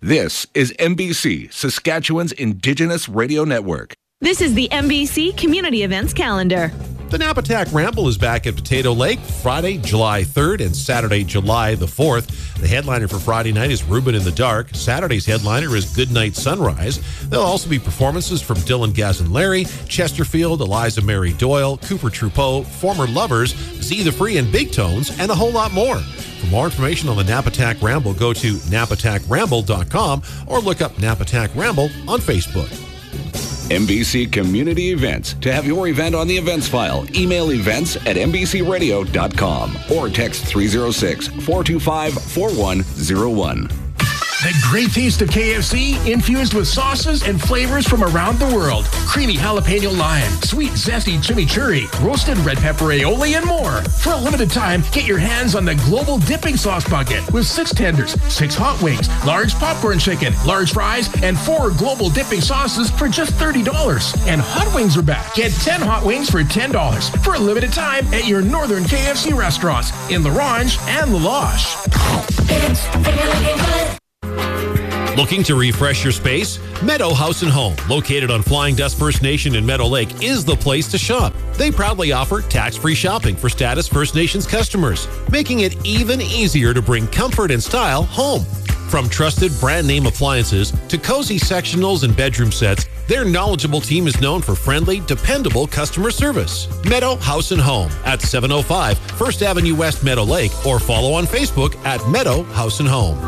This is MBC, Saskatchewan's Indigenous Radio Network. This is the MBC Community Events Calendar. The Napatak Ramble is back at Potato Lake Friday, July 3rd and Saturday, July the 4th. The headliner for Friday night is Reuben in the Dark. Saturday's headliner is Goodnight Sunrise. There'll also be performances from Dylan Gazin Larry, Chesterfield, Eliza Mary Doyle, Cooper Troupeau, Former Lovers, Z the Free and Big Tones, and a whole lot more. For more information on the Napatak Ramble, go to napatakramble.com or look up Napatak Ramble on Facebook. MBC Community Events. To have your event on the events file, email events@mbcradio.com or text 306-425-4101. The great taste of KFC infused with sauces and flavors from around the world. Creamy jalapeno lime, sweet zesty chimichurri, roasted red pepper aioli, and more. For a limited time, get your hands on the global dipping sauce bucket with 6 tenders, 6 hot wings, large popcorn chicken, large fries, and 4 global dipping sauces for just $30. And hot wings are back. Get 10 hot wings for $10 for a limited time at your northern KFC restaurants in La Ronge and La Loche. Looking to refresh your space? Meadow House and Home, located on Flying Dust First Nation in Meadow Lake, is the place to shop. They proudly offer tax-free shopping for Status First Nations customers, making it even easier to bring comfort and style home. From trusted brand-name appliances to cozy sectionals and bedroom sets, their knowledgeable team is known for friendly, dependable customer service. Meadow House and Home at 705 First Avenue West, Meadow Lake, or follow on Facebook at Meadow House and Home.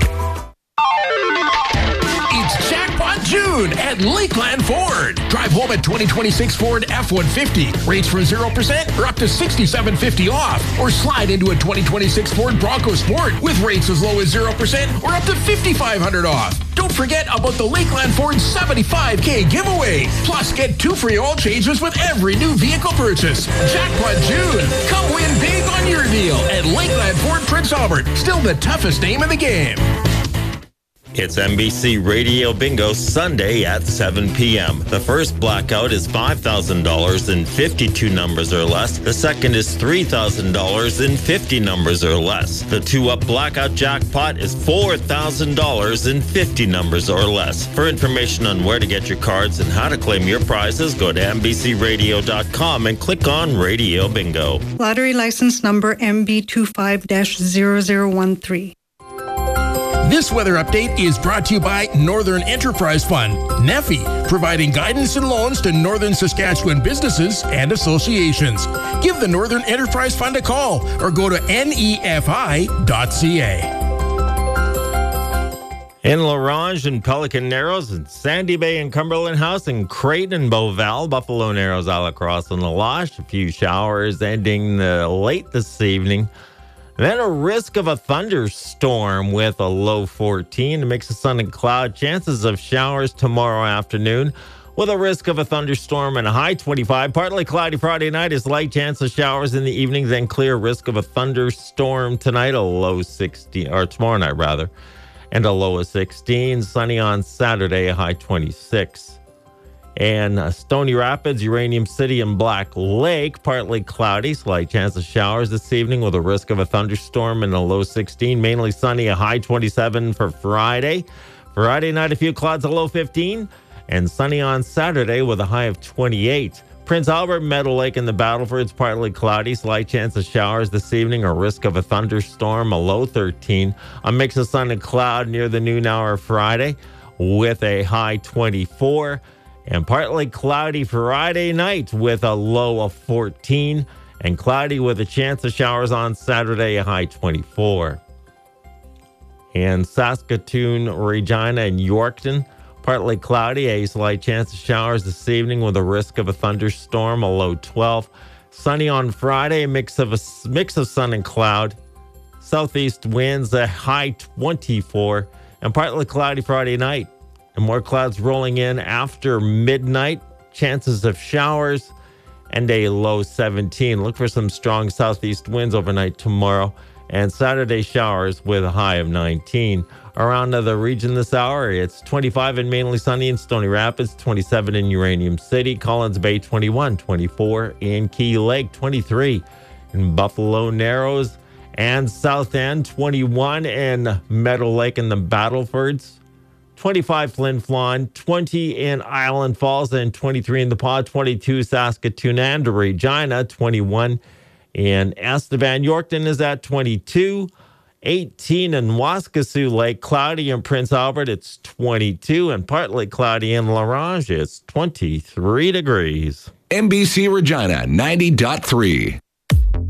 June at Lakeland Ford. Drive home a 2026 Ford F-150. Rates from 0% or up to $6,750 off. Or slide into a 2026 Ford Bronco Sport with rates as low as 0% or up to $5,500 off. Don't forget about the Lakeland Ford $75K giveaway. Plus, get 2 free oil changes with every new vehicle purchase. Jackpot June. Come win big on your deal at Lakeland Ford Prince Albert. Still the toughest name in the game. It's MBC Radio Bingo Sunday at 7 p.m. The first blackout is $5,000 in 52 numbers or less. The second is $3,000 in 50 numbers or less. The 2-up blackout jackpot is $4,000 in 50 numbers or less. For information on where to get your cards and how to claim your prizes, go to mbcradio.com and click on Radio Bingo. Lottery license number MB25-0013. This weather update is brought to you by Northern Enterprise Fund, NEFI, providing guidance and loans to Northern Saskatchewan businesses and associations. Give the Northern Enterprise Fund a call or go to nefi.ca. In La Ronge and Pelican Narrows and Sandy Bay and Cumberland House and Creighton and Beauval, Buffalo Narrows, Alacross and La Loche. A few showers ending late this evening. Then a risk of a thunderstorm with a low 14. A mix of sun and cloud. Chances of showers tomorrow afternoon with a risk of a thunderstorm and a high 25. Partly cloudy Friday night is light chance of showers in the evening. Then clear risk of a thunderstorm tonight, a low 16, or tomorrow night rather, and a low of 16. Sunny on Saturday, a high 26. And Stony Rapids, Uranium City, and Black Lake, partly cloudy, slight chance of showers this evening with a risk of a thunderstorm and a low 16. Mainly sunny, a high 27 for Friday. Friday night, a few clouds, a low 15. And sunny on Saturday with a high of 28. Prince Albert, Meadow Lake, and the Battlefords, partly cloudy, slight chance of showers this evening, a risk of a thunderstorm, a low 13. A mix of sun and cloud near the noon hour Friday with a high 24. And partly cloudy Friday night with a low of 14. And cloudy with a chance of showers on Saturday, a high 24. And Saskatoon, Regina, and Yorkton, partly cloudy, a slight chance of showers this evening with a risk of a thunderstorm, a low 12. Sunny on Friday, a mix of sun and cloud. Southeast winds, a high 24. And partly cloudy Friday night. And more clouds rolling in after midnight. Chances of showers and a low 17. Look for some strong southeast winds overnight tomorrow. And Saturday showers with a high of 19. Around the region this hour, it's 25 and mainly sunny in Stony Rapids, 27 in Uranium City, Collins Bay 21, 24 in Key Lake, 23 in Buffalo Narrows and South End, 21 in Meadow Lake and the Battlefords. 25 Flin Flon, 20 in Island Falls, and 23 in the Pod, 22 Saskatoon and Regina, 21 in Estevan. Yorkton is at 22, 18 in Waskesiu Lake, cloudy in Prince Albert, it's 22, and partly cloudy in La Ronge, it's 23 degrees. NBC Regina 90.3.